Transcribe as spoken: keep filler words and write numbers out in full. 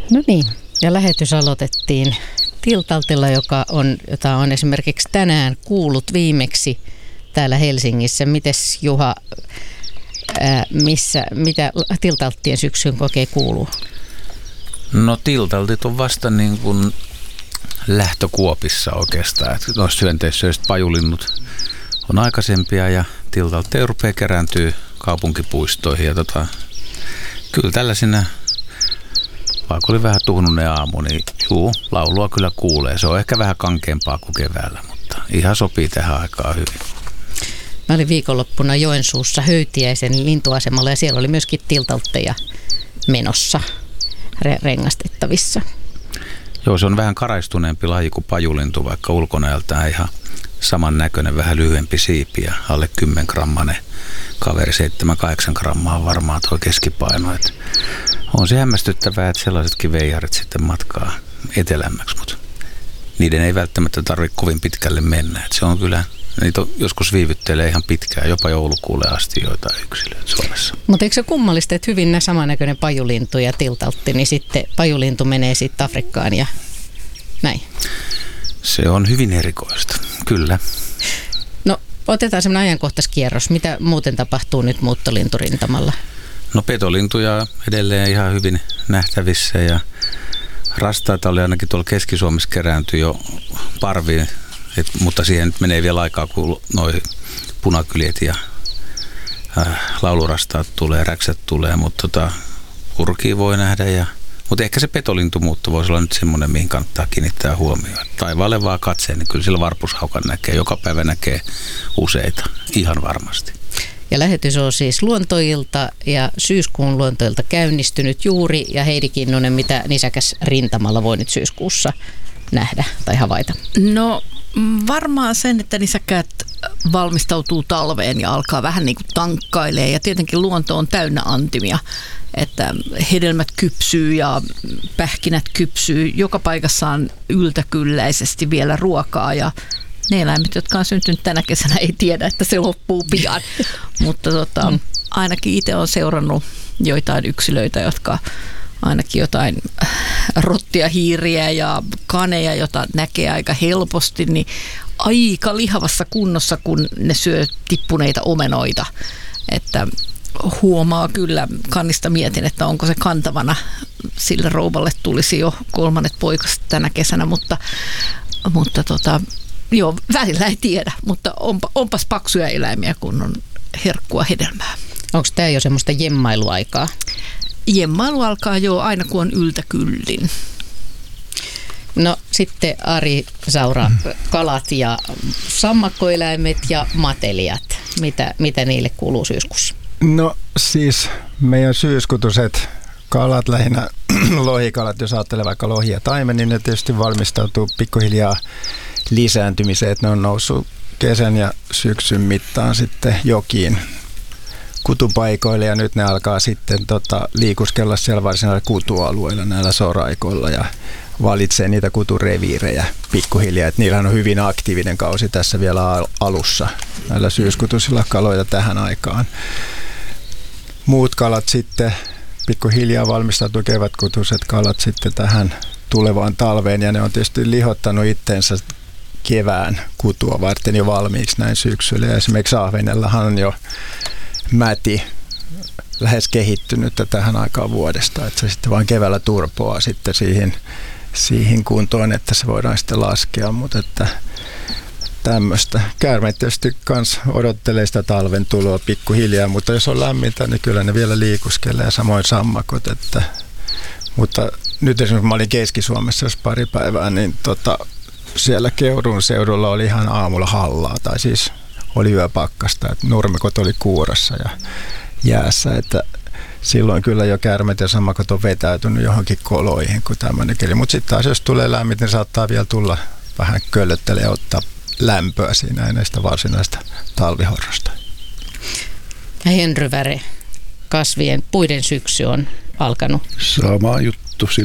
No niin, ja lähetys aloitettiin Tiltaltilla, joka on, jota on esimerkiksi tänään kuullut viimeksi täällä Helsingissä. Mites Juha, ää, missä, mitä Tiltalttien syksyyn kokee kuuluu? No Tiltaltit on vasta niin kuin lähtökuopissa oikeastaan. Että noista hyönteissyöistä pajulinnut on aikaisempia ja Tiltaltteja rupeaa kerääntyä kaupunkipuistoihin. Ja tota, kyllä tällaisina, vaikka oli vähän tuhnunen aamu, niin juu, laulua kyllä kuulee. Se on ehkä vähän kankeampaa kuin keväällä, mutta ihan sopii tähän aikaan hyvin. Mä olin viikonloppuna Joensuussa Höytiäisen lintuasemalla ja siellä oli myöskin Tiltaltteja menossa re- rengastettavissa. Joo, se on vähän karaistuneempi laji kuin pajulintu, vaikka ulkonäöltään ihan samannäköinen, vähän lyhyempi siipi ja alle kymmenen grammanen kaveri, seitsemän kahdeksan grammaa on varmaan tuo keskipaino. Et on se hämmästyttävää, että sellaisetkin veijarit sitten matkaa etelämmäksi, mutta niiden ei välttämättä tarvitse kovin pitkälle mennä. Et se on kyllä, niitä on, joskus viivyttelee ihan pitkään, jopa joulukuulle asti joitain yksilöitä Suomessa. Mutta eikö se kummallista, että hyvin nämä samannäköinen pajulintu ja Tiltaltti, niin sitten pajulintu menee sitten Afrikkaan ja näin? Se on hyvin erikoista, kyllä. No otetaan semmoinen ajankohtaiskierros. Mitä muuten tapahtuu nyt muuttolinturintamalla? No petolintuja edelleen ihan hyvin nähtävissä ja rastaita oli ainakin tuolla Keski-Suomessa kerääntyi jo parviin, et, mutta siihen nyt menee vielä aikaa, kun noi punakyljet ja äh, laulurastaat tulee, räksät tulee, mutta tota, urkia voi nähdä. Ja, mutta ehkä se petolintumuutto voisi olla nyt semmoinen, mihin kannattaa kiinnittää huomioon. Taivaalle vaan katseen, niin kyllä sillä varpushaukan näkee, joka päivä näkee useita, ihan varmasti. Ja lähetys on siis Luontoilta ja syyskuun Luontoilta käynnistynyt juuri. Ja Heidi Kinnunen, mitä nisäkäs rintamalla voi nyt syyskuussa nähdä tai havaita? No varmaan sen, että nisäkkäät valmistautuu talveen ja alkaa vähän niin kuin tankkailee. Ja tietenkin luonto on täynnä antimia, että hedelmät kypsyy ja pähkinät kypsyy. Joka paikassa on yltäkylläisesti vielä ruokaa ja ne eläimet, jotka on syntynyt tänä kesänä, ei tiedä, että se loppuu pian. Mutta tota, mm. ainakin itse olen seurannut joitain yksilöitä, jotka ainakin jotain rottia, hiiriä ja kaneja, jota näkee aika helposti, niin aika lihavassa kunnossa, kun ne syö tippuneita omenoita. Että huomaa kyllä, kannista mietin, että onko se kantavana. Sille rouvalle tulisi jo kolmannet poikaset tänä kesänä, mutta, mutta tota, joo, välillä ei tiedä, mutta onpa, onpas paksuja eläimiä, kun on herkkua hedelmää. Onko tämä jo semmoista jemmailuaikaa? Jemmailu alkaa jo aina, kun on yltäkyllin. No sitten Ari Saura, kalat ja sammakkoeläimet ja matelijat. Mitä, mitä niille kuuluu syyskuussa? No siis meidän syyskutuset kalat, lähinnä lohikalat, jos ajattelee vaikka lohi ja taimen, niin ne tietysti valmistautuu pikkuhiljaa lisääntymiseen, että ne on noussut kesän ja syksyn mittaan sitten jokiin kutupaikoille ja nyt ne alkaa sitten tota, liikuskella siellä varsinaisilla kutualueilla näillä soraikoilla ja valitsee niitä kutureviirejä pikkuhiljaa, että niillä on hyvin aktiivinen kausi tässä vielä alussa näillä syyskutusilla kaloja tähän aikaan. Muut kalat sitten pikkuhiljaa valmistautuu, kevätkutuset kalat sitten tähän tulevaan talveen ja ne on tietysti lihottanut itteensä kevään kutua varten jo valmiiksi näin syksyllä. Ja esimerkiksi ahvenellahan on jo mäti lähes kehittynyt tähän aikaan vuodesta, että se sitten vain keväällä turpoaa sitten siihen, siihen kuntoon, että se voidaan sitten laskea, mutta että tämmöistä. Käärmeet tietysti kans odottelee sitä talven tuloa pikkuhiljaa, mutta jos on lämmintä, niin kyllä ne vielä liikuskelee ja samoin sammakot, että, mutta nyt esimerkiksi mä olin Keski-Suomessa jos pari päivää, niin tota, siellä Keuruun seudulla oli ihan aamulla hallaa, tai siis oli yöpakkasta, että nurmikot oli kuurassa ja jäässä, että silloin kyllä jo käärmeet ja sammakot on vetäytynyt johonkin koloihin kuin tämmöinen keli. Mutta sitten taas jos tulee lämmin, niin saattaa vielä tulla vähän köllöttele ja ottaa lämpöä siinä näistä varsinaista talvihorrosta. Henry Väre, kasvien puiden syksy on alkanut. Sama juttu.